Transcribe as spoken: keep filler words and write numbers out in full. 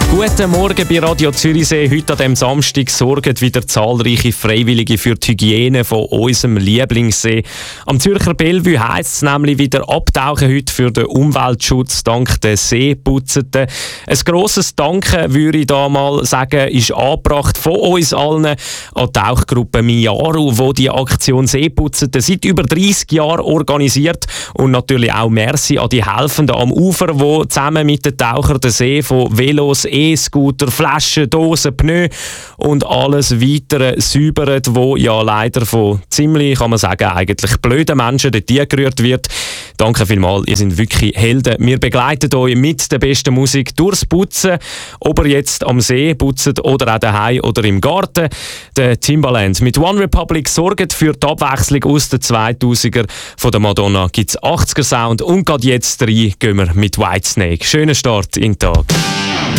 Guten Morgen bei Radio Zürichsee. Heute an diesem Samstag sorgen wieder zahlreiche Freiwillige für die Hygiene von unserem Lieblingssee. Am Zürcher Bellevue heisst es nämlich wieder abtauchen heute für den Umweltschutz dank der Seeputzenden. Ein grosses Danke, würde ich da mal sagen, ist angebracht von uns allen an die Tauchgruppe Miaru, die die Aktion Seeputzenden seit über dreissig Jahren organisiert. Und natürlich auch Merci an die Helfenden am Ufer, die zusammen mit den Tauchern den See von Velos, E-Scooter, Flaschen, Dosen, Pneu und alles weitere säubern, wo ja leider von ziemlich, kann man sagen, eigentlich blöden Menschen dort gerührt wird. Danke vielmals, ihr seid wirklich Helden. Wir begleiten euch mit der besten Musik durchs Putzen, ob ihr jetzt am See putzt oder auch daheim oder im Garten. Der Timbaland mit One Republic sorgt für die Abwechslung aus den zweitausender. Von der Madonna gibt es achtziger Sound und gerade jetzt rein gehen wir mit Whitesnake. Schönen Start in den Tag.